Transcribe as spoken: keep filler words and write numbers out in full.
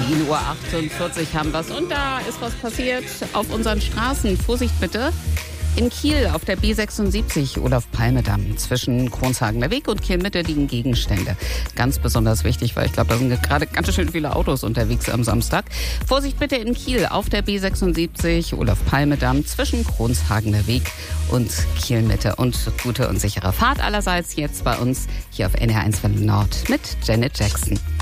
zehn Uhr achtundvierzig haben wir es. Und da ist was passiert auf unseren Straßen. Vorsicht bitte. In Kiel auf der B sechsundsiebzig Olaf-Palme-Damm zwischen Kronshagener Weg und Kiel-Mitte liegen Gegenstände. Ganz besonders wichtig, weil ich glaube, da sind gerade ganz schön viele Autos unterwegs am Samstag. Vorsicht bitte in Kiel auf der B sechsundsiebzig Olaf-Palme-Damm zwischen Kronshagener Weg und Kiel-Mitte. Und gute und sichere Fahrt allerseits jetzt bei uns hier auf N R eins Welle Nord mit Janet Jackson.